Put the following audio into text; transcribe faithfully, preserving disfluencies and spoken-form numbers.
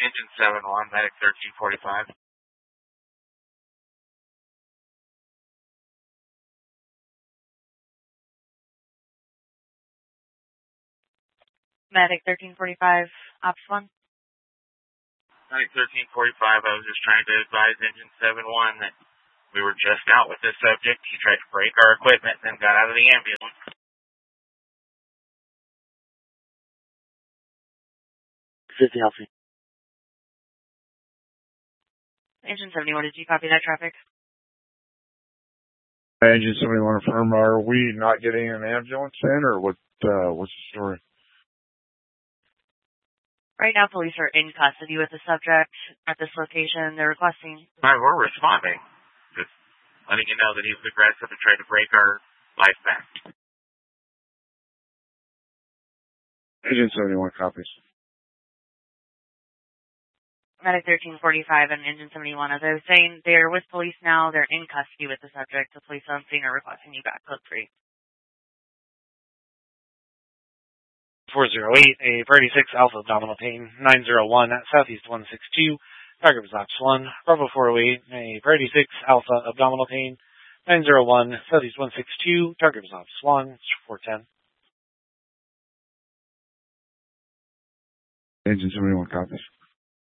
Engine seven one, Medic thirteen forty-five. Medic thirteen forty-five, Ops one. Medic thirteen forty-five, I was just trying to advise Engine seven one that we were just out with this subject. He tried to break our equipment and then got out of the ambulance. fifty Alpha. Engine seventy-one, did you copy that traffic? Engine seventy-one, affirm. Are we not getting an ambulance in, or what? Uh, what's the story? Right now, police are in custody with the subject at this location. They're requesting... Right, we're responding. Just letting you know that he's aggressive and tried to break our life back. Engine seventy-one copies. Medic thirteen forty-five and Engine seventy-one. As I was saying, they're with police now. They're in custody with the subject. The police on scene are requesting you back code three. four zero eight, a Brady six Alpha abdominal pain, nine zero one at Southeast one six two, target was Ops one, Bravo four oh eight, a Brady six Alpha abdominal pain, nine zero one, Southeast one six two, target was Ops one, four ten. Engine seventy-one copies.